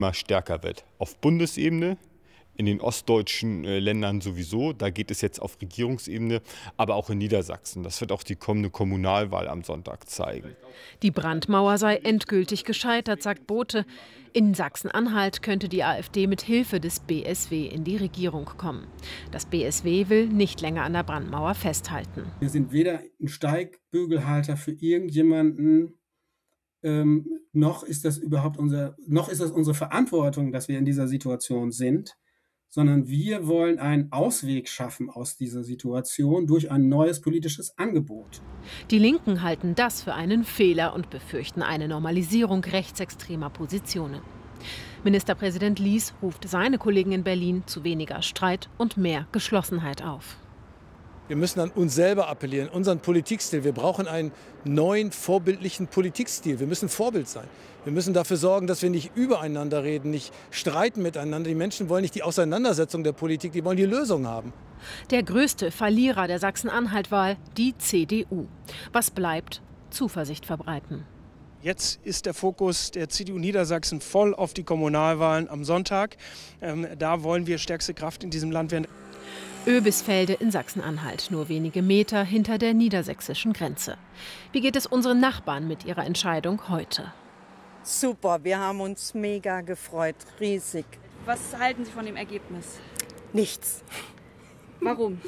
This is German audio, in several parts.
immer stärker wird. Auf Bundesebene, in den ostdeutschen Ländern sowieso, da geht es jetzt auf Regierungsebene, aber auch in Niedersachsen. Das wird auch die kommende Kommunalwahl am Sonntag zeigen. Die Brandmauer sei endgültig gescheitert, sagt Bote. In Sachsen-Anhalt könnte die AfD mit Hilfe des BSW in die Regierung kommen. Das BSW will nicht länger an der Brandmauer festhalten. Wir sind weder ein Steigbügelhalter für irgendjemanden, noch ist das unsere Verantwortung, dass wir in dieser Situation sind, sondern wir wollen einen Ausweg schaffen aus dieser Situation durch ein neues politisches Angebot. Die Linken halten das für einen Fehler und befürchten eine Normalisierung rechtsextremer Positionen. Ministerpräsident Lies ruft seine Kollegen in Berlin zu weniger Streit und mehr Geschlossenheit auf. Wir müssen an uns selber appellieren, unseren Politikstil. Wir brauchen einen neuen, vorbildlichen Politikstil. Wir müssen Vorbild sein. Wir müssen dafür sorgen, dass wir nicht übereinander reden, nicht streiten miteinander. Die Menschen wollen nicht die Auseinandersetzung der Politik, die wollen die Lösung haben. Der größte Verlierer der Sachsen-Anhalt-Wahl, die CDU. Was bleibt? Zuversicht verbreiten. Jetzt ist der Fokus der CDU Niedersachsen voll auf die Kommunalwahlen am Sonntag. Da wollen wir stärkste Kraft in diesem Land werden. Oebisfelde in Sachsen-Anhalt, nur wenige Meter hinter der niedersächsischen Grenze. Wie geht es unseren Nachbarn mit ihrer Entscheidung heute? Super, wir haben uns mega gefreut, riesig. Was halten Sie von dem Ergebnis? Nichts. Warum?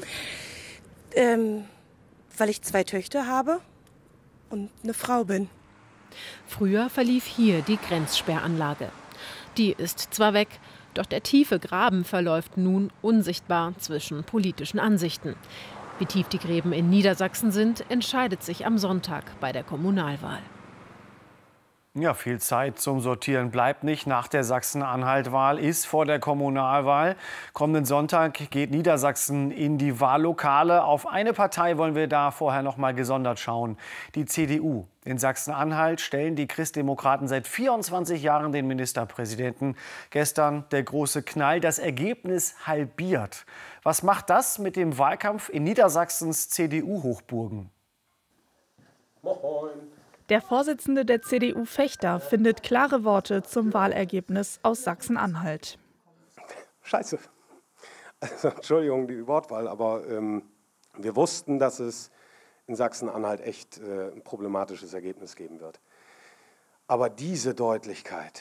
Weil ich 2 Töchter habe und eine Frau bin. Früher verlief hier die Grenzsperranlage. Die ist zwar weg, doch der tiefe Graben verläuft nun unsichtbar zwischen politischen Ansichten. Wie tief die Gräben in Niedersachsen sind, entscheidet sich am Sonntag bei der Kommunalwahl. Ja, viel Zeit zum Sortieren bleibt nicht. Nach der Sachsen-Anhalt-Wahl ist vor der Kommunalwahl. Kommenden Sonntag geht Niedersachsen in die Wahllokale. Auf eine Partei wollen wir da vorher noch mal gesondert schauen. Die CDU. In Sachsen-Anhalt stellen die Christdemokraten seit 24 Jahren den Ministerpräsidenten. Gestern der große Knall, das Ergebnis halbiert. Was macht das mit dem Wahlkampf in Niedersachsens CDU-Hochburgen? Moin. Der Vorsitzende der CDU Fechter findet klare Worte zum Wahlergebnis aus Sachsen-Anhalt. Scheiße. Also, Entschuldigung, die Wortwahl, aber wir wussten, dass es in Sachsen-Anhalt echt ein problematisches Ergebnis geben wird. Aber diese Deutlichkeit,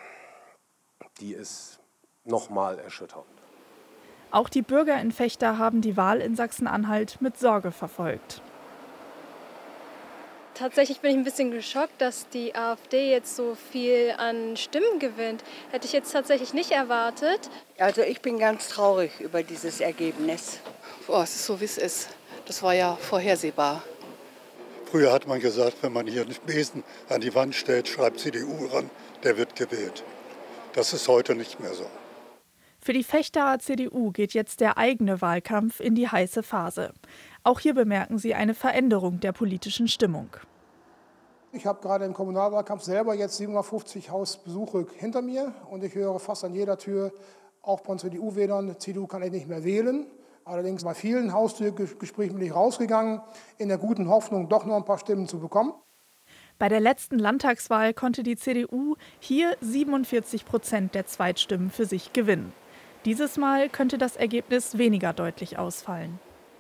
die ist nochmal erschütternd. Auch die Bürger in Fechter haben die Wahl in Sachsen-Anhalt mit Sorge verfolgt. Tatsächlich bin ich ein bisschen geschockt, dass die AfD jetzt so viel an Stimmen gewinnt. Hätte ich jetzt tatsächlich nicht erwartet. Also ich bin ganz traurig über dieses Ergebnis. Oh, es ist so, wie es ist. Das war ja vorhersehbar. Früher hat man gesagt, wenn man hier einen Besen an die Wand stellt, schreibt CDU ran, der wird gewählt. Das ist heute nicht mehr so. Für die Fechterer CDU geht jetzt der eigene Wahlkampf in die heiße Phase. Auch hier bemerken sie eine Veränderung der politischen Stimmung. Ich habe gerade im Kommunalwahlkampf selber jetzt 750 Hausbesuche hinter mir und ich höre fast an jeder Tür, auch von CDU-Wählern, CDU kann ich nicht mehr wählen. Allerdings bei vielen Haustürgesprächen bin ich rausgegangen, in der guten Hoffnung, doch noch ein paar Stimmen zu bekommen. Bei der letzten Landtagswahl konnte die CDU hier 47% der Zweitstimmen für sich gewinnen. Dieses Mal könnte das Ergebnis weniger deutlich ausfallen.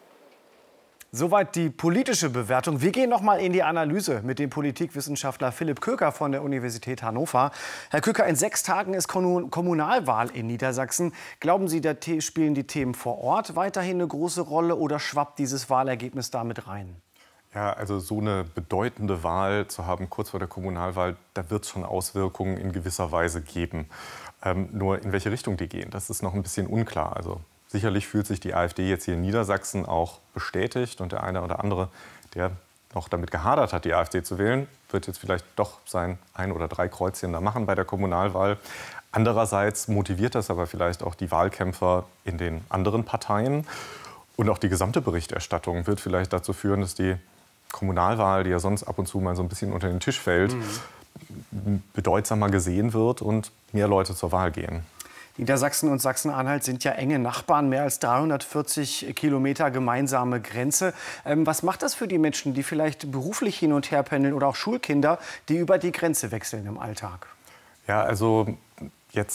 Soweit die politische Bewertung. Wir gehen noch mal in die Analyse mit dem Politikwissenschaftler Philipp Köker von der Universität Hannover. Herr Köker, in 6 Tagen ist Kommunalwahl in Niedersachsen. Glauben Sie, da spielen die Themen vor Ort weiterhin eine große Rolle oder schwappt dieses Wahlergebnis damit rein? Ja, also so eine bedeutende Wahl zu haben kurz vor der Kommunalwahl, da wird es schon Auswirkungen in gewisser Weise geben. Nur in welche Richtung die gehen, das ist noch ein bisschen unklar. Also sicherlich fühlt sich die AfD jetzt hier in Niedersachsen auch bestätigt. Und der eine oder andere, der noch damit gehadert hat, die AfD zu wählen, wird jetzt vielleicht doch sein 1 oder 3 Kreuzchen da machen bei der Kommunalwahl. Andererseits motiviert das aber vielleicht auch die Wahlkämpfer in den anderen Parteien. Und auch die gesamte Berichterstattung wird vielleicht dazu führen, dass die Kommunalwahl, die ja sonst ab und zu mal so ein bisschen unter den Tisch fällt, bedeutsamer gesehen wird und mehr Leute zur Wahl gehen. Niedersachsen und Sachsen-Anhalt sind ja enge Nachbarn, mehr als 340 Kilometer gemeinsame Grenze. Was macht das für die Menschen, die vielleicht beruflich hin und her pendeln oder auch Schulkinder, die über die Grenze wechseln im Alltag? Ja, also